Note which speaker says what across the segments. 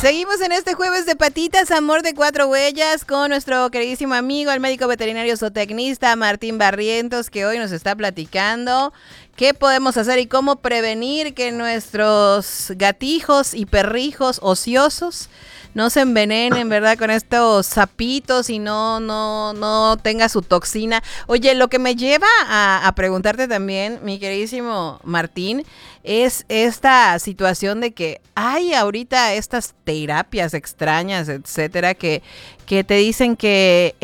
Speaker 1: Seguimos en este jueves de patitas, amor de cuatro huellas, con nuestro queridísimo amigo, el médico veterinario zootecnista Martín Barrientos, que hoy nos está platicando qué podemos hacer y cómo prevenir que nuestros gatijos y perrijos ociosos no se envenenen, ¿verdad? Con estos sapitos y no tenga su toxina. Oye, lo que me lleva a preguntarte también, mi queridísimo Martín, es esta situación de que hay ahorita estas terapias extrañas, etcétera, que te dicen que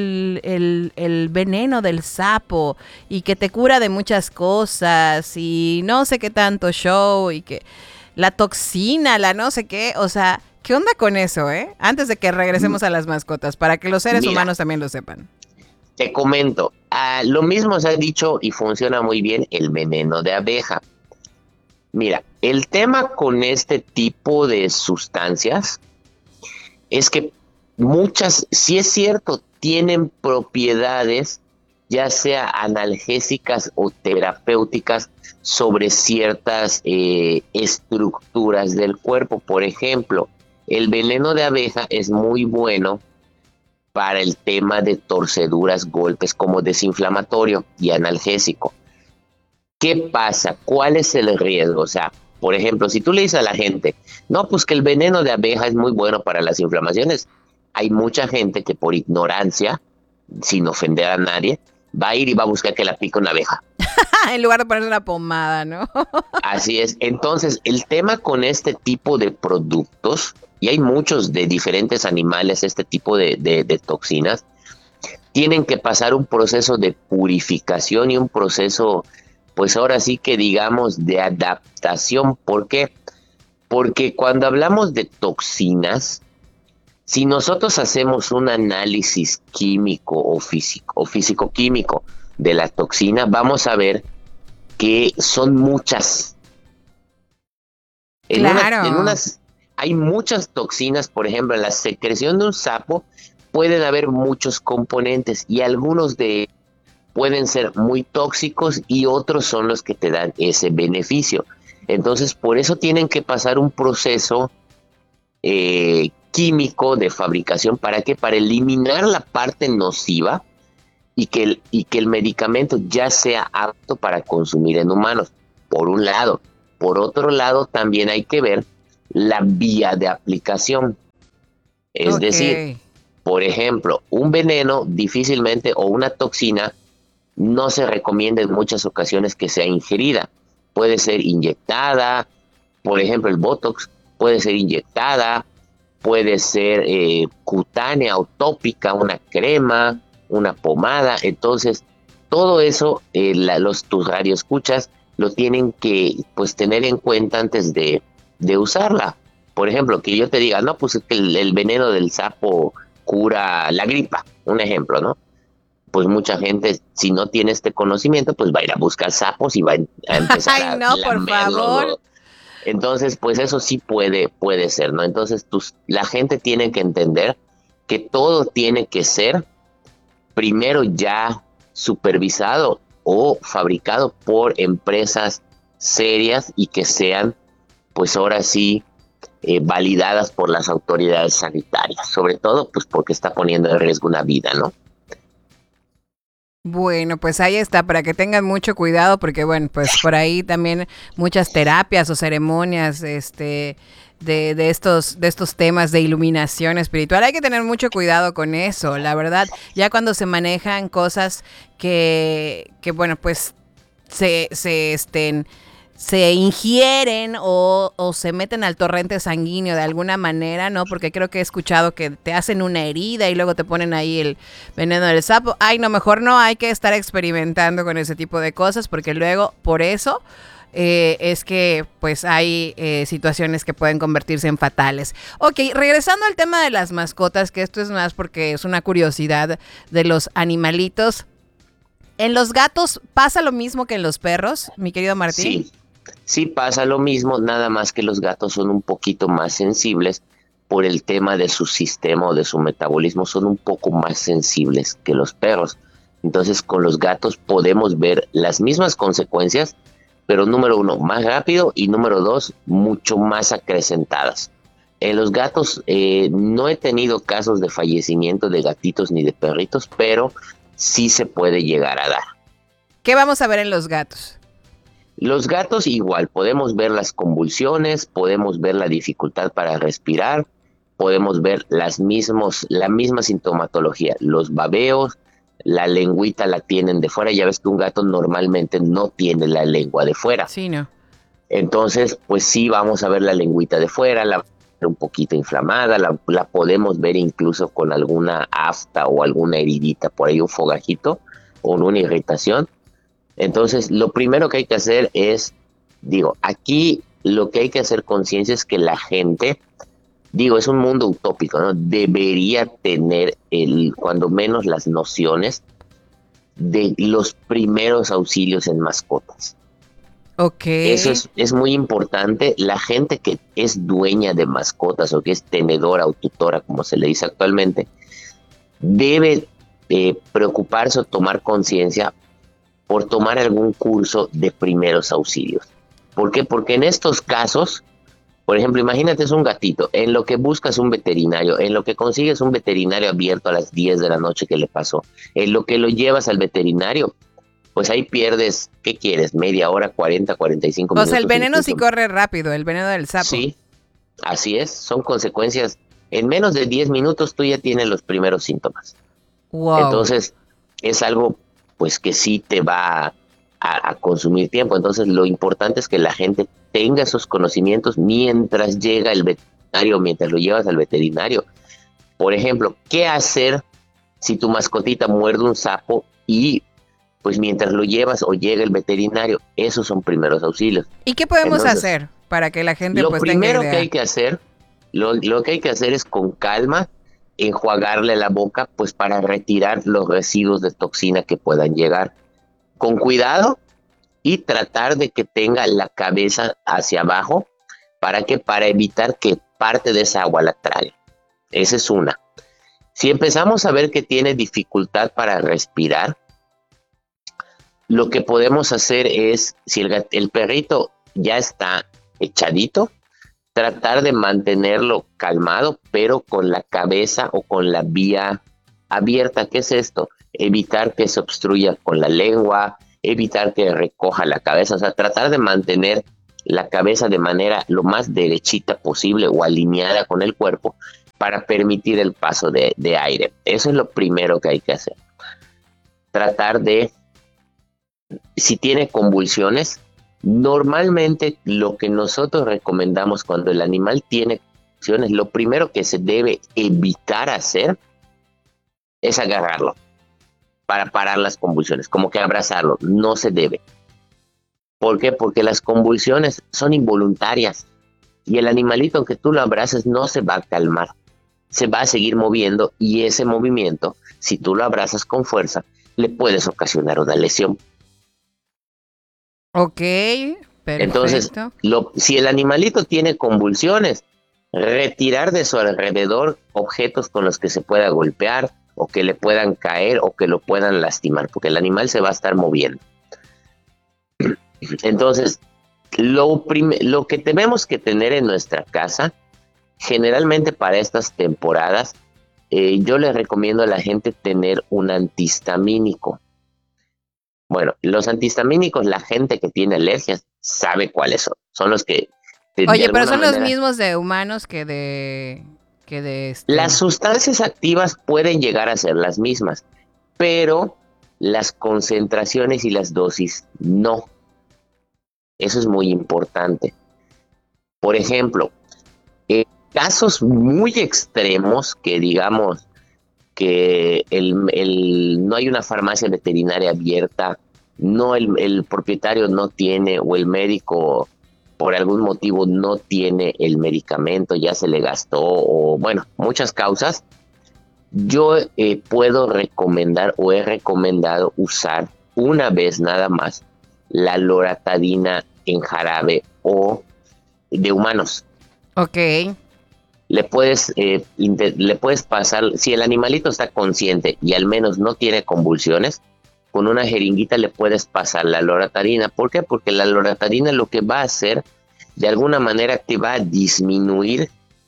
Speaker 1: el veneno del sapo y que te cura de muchas cosas y no sé qué tanto show y que la toxina, la no sé qué, o sea, ¿qué onda con eso, Antes de que regresemos a las mascotas, para que los seres humanos también lo sepan.
Speaker 2: Te comento, lo mismo se ha dicho y funciona muy bien el veneno de abeja. Mira, el tema con este tipo de sustancias es que muchas, si es cierto, tienen propiedades, ya sea analgésicas o terapéuticas, sobre ciertas estructuras del cuerpo. Por ejemplo, el veneno de abeja es muy bueno para el tema de torceduras, golpes, como desinflamatorio y analgésico. ¿Qué pasa? ¿Cuál es el riesgo? O sea, por ejemplo, si tú le dices a la gente, no, pues que el veneno de abeja es muy bueno para las inflamaciones, hay mucha gente que por ignorancia, sin ofender a nadie, va a ir y va a buscar que la pique una abeja.
Speaker 1: En lugar de ponerse una pomada, ¿no?
Speaker 2: Así es. Entonces, el tema con este tipo de productos, y hay muchos de diferentes animales, este tipo de toxinas, tienen que pasar un proceso de purificación y un proceso, pues ahora sí que digamos, de adaptación. ¿Por qué? Porque cuando hablamos de toxinas, si nosotros hacemos un análisis químico o físico-químico de la toxina, vamos a ver que son muchas.
Speaker 1: Claro.
Speaker 2: Hay muchas toxinas, por ejemplo, en la secreción de un sapo pueden haber muchos componentes y algunos de pueden ser muy tóxicos y otros son los que te dan ese beneficio. Entonces, por eso tienen que pasar un proceso químico de fabricación. ¿Para qué? Para eliminar la parte nociva y que el medicamento ya sea apto para consumir en humanos, por un lado. Por otro lado, también hay que ver la vía de aplicación. Es decir, por ejemplo, un veneno difícilmente o una toxina no se recomienda en muchas ocasiones que sea ingerida. Puede ser inyectada, por ejemplo, el Botox puede ser inyectada, puede ser cutánea o tópica, una crema, una pomada. Entonces, todo eso tus radioescuchas lo tienen que pues tener en cuenta antes de usarla. Por ejemplo, que yo te diga, no, pues el veneno del sapo cura la gripa, un ejemplo, ¿no? Pues mucha gente, si no tiene este conocimiento, pues va a ir a buscar sapos y va a empezar
Speaker 1: Ay, no, por favor.
Speaker 2: ¿no? Entonces, pues eso sí puede ser, ¿no? Entonces, la gente tiene que entender que todo tiene que ser primero ya supervisado o fabricado por empresas serias y que sean, pues ahora sí, validadas por las autoridades sanitarias, sobre todo pues porque está poniendo en riesgo una vida, ¿no?
Speaker 1: Bueno, pues ahí está, para que tengan mucho cuidado, porque bueno, pues por ahí también muchas terapias o ceremonias, de estos temas de iluminación espiritual. Hay que tener mucho cuidado con eso, la verdad. Ya cuando se manejan cosas que bueno, pues se ingieren o se meten al torrente sanguíneo de alguna manera, ¿no? Porque creo que he escuchado que te hacen una herida y luego te ponen ahí el veneno del sapo. Ay, no, mejor no, hay que estar experimentando con ese tipo de cosas porque luego, por eso, es que pues hay situaciones que pueden convertirse en fatales. Ok, regresando al tema de las mascotas, que esto es más porque es una curiosidad de los animalitos. ¿En los gatos pasa lo mismo que en los perros, mi querido Martín?
Speaker 2: Sí pasa lo mismo, nada más que los gatos son un poquito más sensibles por el tema de su sistema o de su metabolismo, son un poco más sensibles que los perros. Entonces con los gatos podemos ver las mismas consecuencias, pero número uno, más rápido y número dos, mucho más acrecentadas. En los gatos no he tenido casos de fallecimiento de gatitos ni de perritos, pero sí se puede llegar a dar.
Speaker 1: ¿Qué vamos a ver en los gatos?
Speaker 2: Los gatos igual, podemos ver las convulsiones, podemos ver la dificultad para respirar, podemos ver la misma sintomatología, los babeos, la lengüita la tienen de fuera. Ya ves que un gato normalmente no tiene la lengua de fuera.
Speaker 1: Sí, ¿no?
Speaker 2: Entonces, pues sí, vamos a ver la lengüita de fuera, la un poquito inflamada, la podemos ver incluso con alguna afta o alguna heridita por ahí, un fogajito o una irritación. Entonces, lo primero que hay que hacer es, aquí lo que hay que hacer conciencia es que la gente, es un mundo utópico, ¿no? Debería tener cuando menos las nociones de los primeros auxilios en mascotas.
Speaker 1: Ok.
Speaker 2: Eso es muy importante. La gente que es dueña de mascotas o que es tenedora o tutora, como se le dice actualmente, debe preocuparse o tomar conciencia por tomar algún curso de primeros auxilios. ¿Por qué? Porque en estos casos, por ejemplo, imagínate, es un gatito, en lo que buscas un veterinario, en lo que consigues un veterinario abierto a las 10 de la noche que le pasó, en lo que lo llevas al veterinario, pues ahí pierdes, ¿qué quieres? Media hora, 40, 45 minutos.
Speaker 1: O sea, el veneno sí corre rápido, el veneno del sapo.
Speaker 2: Sí, así es, son consecuencias. En menos de 10 minutos tú ya tienes los primeros síntomas.
Speaker 1: Wow.
Speaker 2: Entonces, es algo pues que sí te va a consumir tiempo. Entonces, lo importante es que la gente tenga esos conocimientos mientras llega el veterinario, mientras lo llevas al veterinario. Por ejemplo, ¿qué hacer si tu mascotita muerde un sapo y pues mientras lo llevas o llega el veterinario? Esos son primeros auxilios.
Speaker 1: ¿Y qué podemos hacer para que la gente
Speaker 2: lo
Speaker 1: pues
Speaker 2: primero
Speaker 1: tenga idea?
Speaker 2: Que hay que hacer, lo que hay que hacer es con calma enjuagarle la boca, pues para retirar los residuos de toxina que puedan llegar. Con cuidado y tratar de que tenga la cabeza hacia abajo, para evitar que parte de esa agua la trague. Esa es una. Si empezamos a ver que tiene dificultad para respirar, lo que podemos hacer es, si el perrito ya está echadito, tratar de mantenerlo calmado, pero con la cabeza o con la vía abierta. ¿Qué es esto? Evitar que se obstruya con la lengua, evitar que recoja la cabeza, o sea, tratar de mantener la cabeza de manera lo más derechita posible o alineada con el cuerpo para permitir el paso de aire. Eso es lo primero que hay que hacer. Tratar de, si tiene convulsiones, normalmente lo que nosotros recomendamos cuando el animal tiene convulsiones, lo primero que se debe evitar hacer es agarrarlo para parar las convulsiones, como que abrazarlo. No se debe. ¿Por qué? Porque las convulsiones son involuntarias y el animalito, aunque tú lo abraces, no se va a calmar, se va a seguir moviendo, y ese movimiento, si tú lo abrazas con fuerza, le puedes ocasionar una lesión.
Speaker 1: Ok, perfecto.
Speaker 2: Entonces, si el animalito tiene convulsiones, retirar de su alrededor objetos con los que se pueda golpear o que le puedan caer o que lo puedan lastimar, porque el animal se va a estar moviendo. Entonces, lo que tenemos que tener en nuestra casa, generalmente para estas temporadas, yo les recomiendo a la gente tener un antihistamínico. Bueno, los antihistamínicos, la gente que tiene alergias sabe cuáles son. Son los que...
Speaker 1: Oye, pero son los mismos de humanos que de
Speaker 2: Las sustancias activas pueden llegar a ser las mismas, pero las concentraciones y las dosis no. Eso es muy importante. Por ejemplo, casos muy extremos que digamos que no hay una farmacia veterinaria abierta, el propietario no tiene, o el médico por algún motivo no tiene el medicamento, ya se le gastó, o bueno, muchas causas. Yo puedo recomendar o he recomendado usar una vez nada más la loratadina en jarabe o de humanos.
Speaker 1: Ok.
Speaker 2: Le puedes pasar, si el animalito está consciente y al menos no tiene convulsiones, con una jeringuita le puedes pasar la loratadina. ¿Por qué? Porque la loratadina lo que va a hacer, de alguna manera te va a disminuir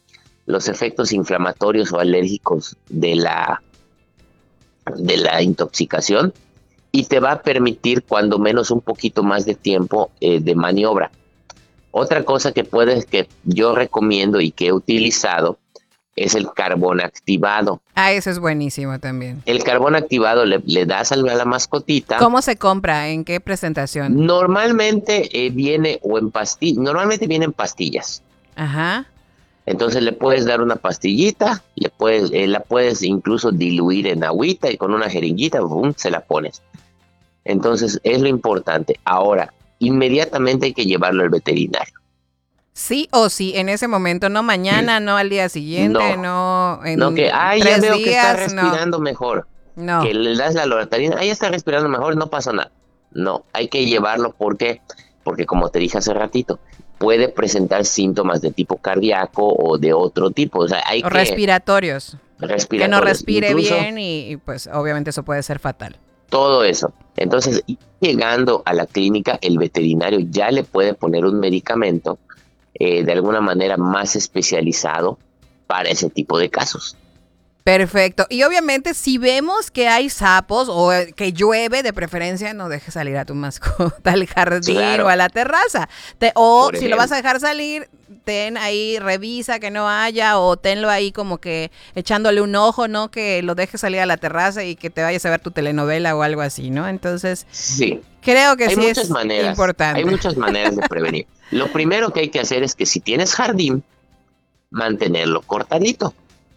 Speaker 2: los efectos inflamatorios o alérgicos de la intoxicación, y te va a permitir cuando menos un poquito más de tiempo de maniobra. Otra cosa que yo recomiendo y que he utilizado es el carbón activado.
Speaker 1: Ah, eso es buenísimo también.
Speaker 2: El carbón activado le das a la mascotita.
Speaker 1: ¿Cómo se compra? ¿En qué presentación?
Speaker 2: Normalmente viene en pastillas.
Speaker 1: Ajá.
Speaker 2: Entonces le puedes dar una pastillita, la puedes incluso diluir en agüita y con una jeringuita, ¡bum!, se la pones. Entonces es lo importante. Ahora, inmediatamente hay que llevarlo al veterinario.
Speaker 1: Sí o sí, en ese momento, no mañana, no al día siguiente, no en
Speaker 2: no que,
Speaker 1: 3
Speaker 2: ya veo
Speaker 1: días,
Speaker 2: que está respirando mejor.
Speaker 1: No.
Speaker 2: Que le das la loratadina, ya está respirando mejor, no pasa nada. No, hay que llevarlo porque como te dije hace ratito, puede presentar síntomas de tipo cardíaco o de otro tipo. O sea,
Speaker 1: respiratorios. Que no respire
Speaker 2: incluso,
Speaker 1: bien y pues obviamente eso puede ser fatal.
Speaker 2: Todo eso. Entonces, llegando a la clínica, el veterinario ya le puede poner un medicamento de alguna manera más especializado para ese tipo de casos.
Speaker 1: Perfecto. Y obviamente si vemos que hay sapos o que llueve, de preferencia no dejes salir a tu mascota al jardín, claro, o a la terraza. O si lo vas a dejar salir, ten ahí, revisa que no haya, o tenlo ahí como que echándole un ojo, ¿no? Que lo dejes salir a la terraza y que te vayas a ver tu telenovela o algo así, ¿no? Entonces,
Speaker 2: sí,
Speaker 1: creo que
Speaker 2: hay
Speaker 1: sí
Speaker 2: muchas
Speaker 1: es
Speaker 2: maneras,
Speaker 1: importante.
Speaker 2: Hay muchas maneras de prevenir. Lo primero que hay que hacer es que si tienes jardín, mantenerlo cortadito.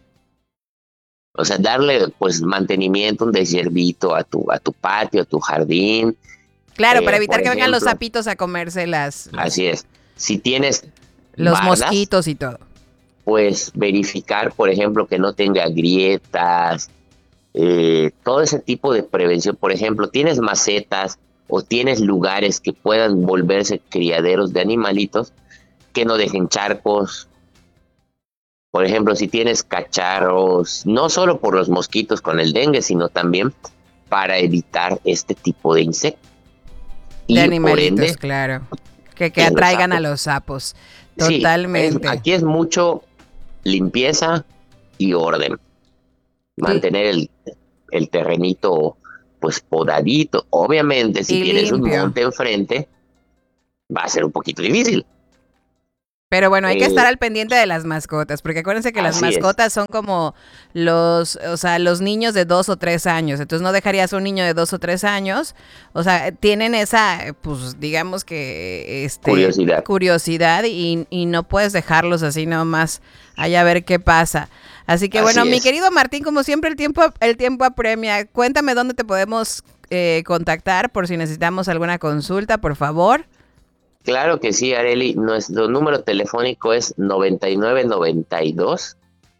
Speaker 2: O sea, darle pues mantenimiento, un deshiervito a tu patio, a tu jardín.
Speaker 1: Claro, para evitar que vengan los sapitos a comerse las...
Speaker 2: Así es. Si tienes
Speaker 1: los
Speaker 2: bardas,
Speaker 1: mosquitos y todo.
Speaker 2: Pues verificar, por ejemplo, que no tenga grietas, todo ese tipo de prevención. Por ejemplo, tienes macetas o tienes lugares que puedan volverse criaderos de animalitos, que no dejen charcos. Por ejemplo, si tienes cacharros, no solo por los mosquitos con el dengue, sino también para evitar este tipo de insectos.
Speaker 1: De animalitos, claro. Que atraigan a los sapos. Totalmente.
Speaker 2: Sí, aquí es mucho limpieza y orden. Mantener el terrenito pues podadito. Obviamente, si tienes un monte enfrente, va a ser un poquito difícil.
Speaker 1: Pero bueno, hay que estar al pendiente de las mascotas, porque acuérdense que las mascotas son como los niños de 2 o 3 años. Entonces no dejarías a un niño de 2 o 3 años. O sea, tienen esa, pues digamos que curiosidad y no puedes dejarlos así nomás allá a ver qué pasa. Así que bueno, mi querido Martín, como siempre el tiempo apremia. Cuéntame dónde te podemos contactar por si necesitamos alguna consulta, por favor.
Speaker 2: Claro que sí, Arely. Nuestro número telefónico es 9992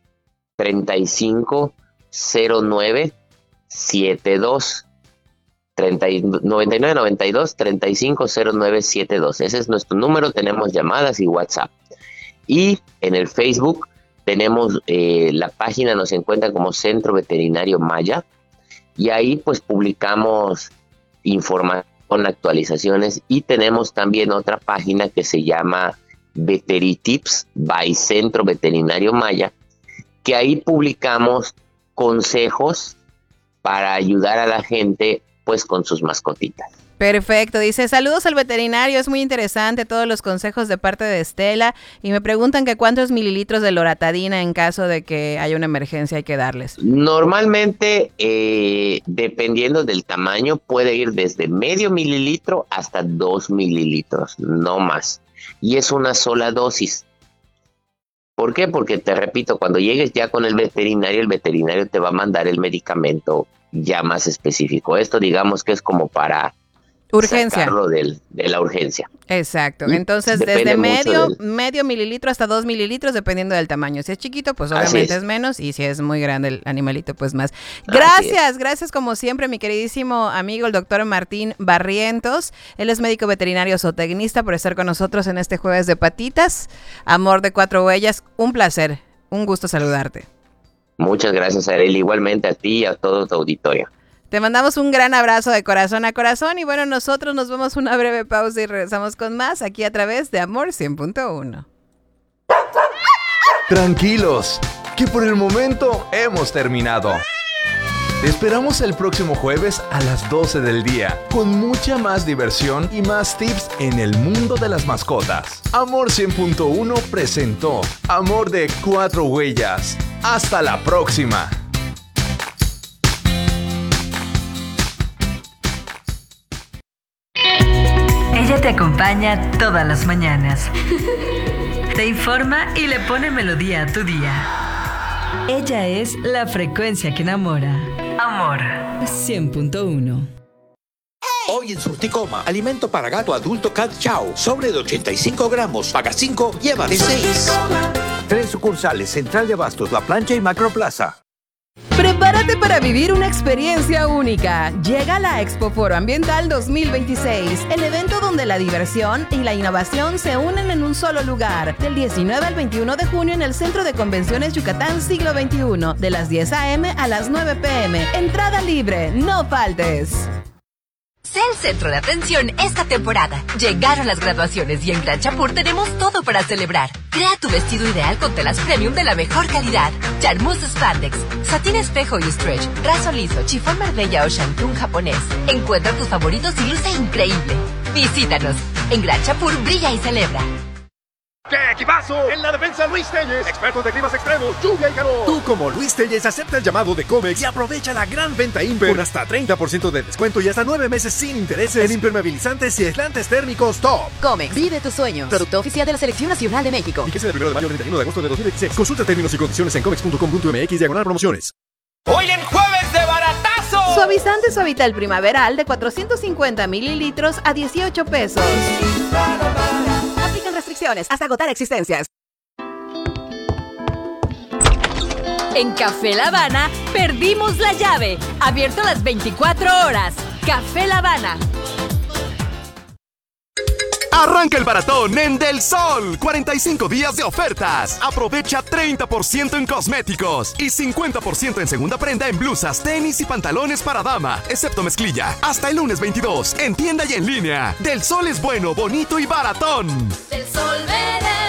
Speaker 2: 3509 72. 9992 3509 72. Ese es nuestro número. Tenemos llamadas y WhatsApp. Y en el Facebook tenemos la página, nos encuentra como Centro Veterinario Maya. Y ahí pues publicamos información con actualizaciones, y tenemos también otra página que se llama Veteritips by Centro Veterinario Maya, que ahí publicamos consejos para ayudar a la gente pues con sus mascotitas.
Speaker 1: Perfecto, dice, saludos al veterinario, es muy interesante todos los consejos de parte de Estela, y me preguntan que cuántos mililitros de loratadina en caso de que haya una emergencia hay que darles.
Speaker 2: Normalmente, dependiendo del tamaño, puede ir desde medio mililitro hasta 2 mililitros, no más, y es una sola dosis. ¿Por qué? Porque te repito, cuando llegues ya con el veterinario te va a mandar el medicamento ya más específico. Esto digamos que es como para
Speaker 1: urgencia.
Speaker 2: Sacarlo de la urgencia.
Speaker 1: Exacto. Entonces, desde medio mililitro hasta 2 mililitros, dependiendo del tamaño. Si es chiquito, pues obviamente es menos. Y si es muy grande el animalito, pues más. Gracias como siempre, mi queridísimo amigo, el doctor Martín Barrientos. Él es médico veterinario zootecnista, por estar con nosotros en este jueves de patitas. Amor de 4 huellas. Un placer. Un gusto saludarte.
Speaker 2: Muchas gracias, Arely. Igualmente a ti y a todo tu auditorio.
Speaker 1: Te mandamos un gran abrazo de corazón a corazón y bueno, nosotros nos vamos a una breve pausa y regresamos con más aquí a través de Amor 100.1.
Speaker 3: Tranquilos, que por el momento hemos terminado. Te esperamos el próximo jueves a las 12 del día, con mucha más diversión y más tips en el mundo de las mascotas. Amor 100.1 presentó Amor de 4 Huellas. ¡Hasta la próxima!
Speaker 4: Ella te acompaña todas las mañanas. Te informa y le pone melodía a tu día. Ella es la frecuencia que enamora. Amor 100.1.
Speaker 5: Hoy en Surticoma, alimento para gato adulto Cat Chow, sobre de 85 gramos, paga 5, llévate 6. 3 sucursales, Central de Abastos, La Plancha y Macroplaza.
Speaker 1: Prepárate para vivir una experiencia única. Llega la Expo Foro Ambiental 2026, el evento donde la diversión y la innovación se unen en un solo lugar. Del 19 al 21 de junio en el Centro de Convenciones Yucatán Siglo XXI, de las 10 a.m. a las 9 p.m. Entrada libre, no faltes.
Speaker 6: Sé el centro de atención esta temporada. Llegaron las graduaciones y en Gran Chapur tenemos todo para celebrar. Crea tu vestido ideal con telas premium de la mejor calidad. Charmeuse Spandex, satín espejo y stretch, raso liso, chifón Marbella o shantung japonés. Encuentra tus favoritos y luce increíble. Visítanos. En Gran Chapur brilla y celebra.
Speaker 7: ¡Qué equipazo! En la defensa, Luis Telles, expertos de climas extremos, lluvia y calor. Tú, como Luis Telles, acepta el llamado de Comex y aprovecha la gran venta Imper con hasta 30% de descuento y hasta 9 meses sin intereses en impermeabilizantes y aislantes térmicos top.
Speaker 8: Comex, vive tus sueños. Producto oficial de la Selección Nacional de México.
Speaker 7: Fíjese del 1 de mayo al 31 de agosto de 2016. Consulta términos y condiciones en comex.com.mx/promociones.
Speaker 9: Hoy en Jueves de Baratazo.
Speaker 1: Suavizante Suavitel Primaveral de 450 mililitros a 18 pesos. Aplican restricciones hasta agotar existencias.
Speaker 10: En Café La Habana perdimos la llave. Abierto las 24 horas. Café La Habana.
Speaker 11: Arranca el baratón en Del Sol. 45 días de ofertas. Aprovecha 30% en cosméticos y 50% en segunda prenda en blusas, tenis y pantalones para dama, excepto mezclilla. Hasta el lunes 22, en tienda y en línea. Del Sol es bueno, bonito y baratón.
Speaker 10: Del Sol veré.